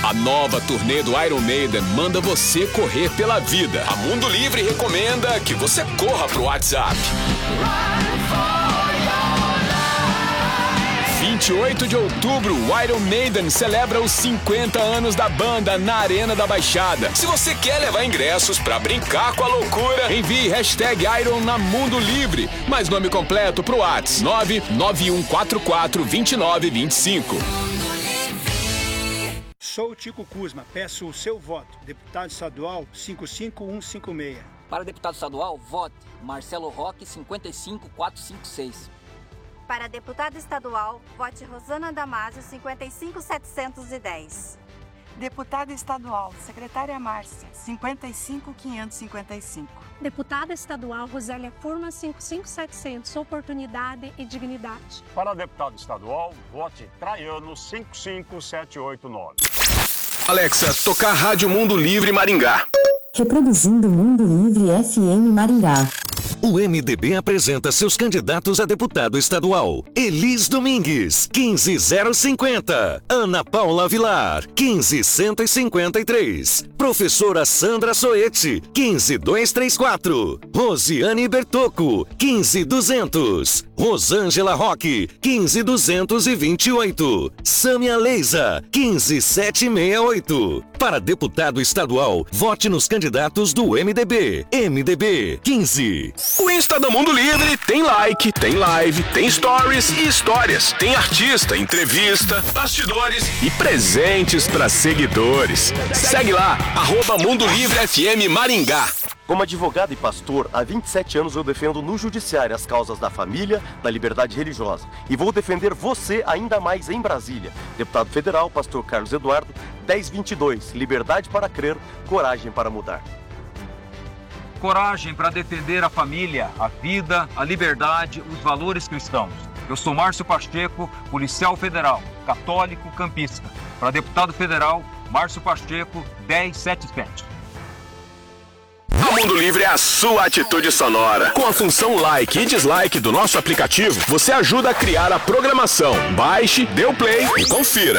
A nova turnê do Iron Maiden manda você correr pela vida. A Mundo Livre recomenda que você corra pro WhatsApp. 28 de outubro, o Iron Maiden celebra os 50 anos da banda na Arena da Baixada. Se você quer levar ingressos pra brincar com a loucura, envie #Iron na Mundo Livre. Mais nome completo pro WhatsApp 991442925. Sou o Tico Kuzma, peço o seu voto. Deputado estadual 55156. Para deputado estadual, vote Marcelo Roque 55456. Para deputado estadual, vote Rosana Damasio 55710. Deputada estadual, secretária Márcia 55555. Deputada estadual Rosélia Furma 55700, oportunidade e dignidade. Para deputado estadual, vote Traiano 55789. Alexa, tocar Rádio Mundo Livre Maringá. Reproduzindo Mundo Livre FM Maringá. O MDB apresenta seus candidatos a deputado estadual. Elis Domingues, 15050. Ana Paula Vilar, 15153. Professora Sandra Soete, 15234. Rosiane Bertocco, 15200. Rosângela Roque, 15228. Sâmia Leisa, 15768. Para deputado estadual, vote nos candidatos do MDB. MDB 15. O Insta do Mundo Livre tem like, tem live, tem stories e histórias. Tem artista, entrevista, bastidores e presentes para seguidores. Segue lá, @Mundo Livre FM Maringá. Como advogado e pastor, há 27 anos eu defendo no judiciário as causas da família, da liberdade religiosa. E vou defender você ainda mais em Brasília. Deputado federal, pastor Carlos Eduardo, 1022. Liberdade para crer, coragem para mudar. Coragem para defender a família, a vida, a liberdade, os valores cristãos. Eu sou Márcio Pacheco, policial federal, católico campista. Para deputado federal, Márcio Pacheco, 1077. A Mundo Livre é a sua atitude sonora. Com a função like e dislike do nosso aplicativo, você ajuda a criar a programação. Baixe, dê o play e confira.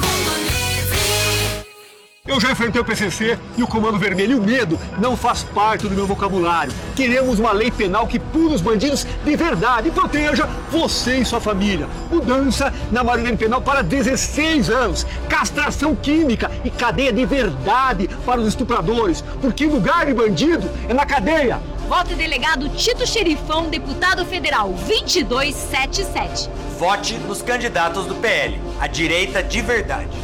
Eu já enfrentei o PCC e o Comando Vermelho. E o medo não faz parte do meu vocabulário. Queremos uma lei penal que pune os bandidos de verdade e proteja você e sua família. Mudança na maioria penal para 16 anos. Castração química e cadeia de verdade para os estupradores. Porque lugar de bandido é na cadeia. Vote delegado Tito Xerifão, deputado federal 2277. Vote nos candidatos do PL, a direita de verdade.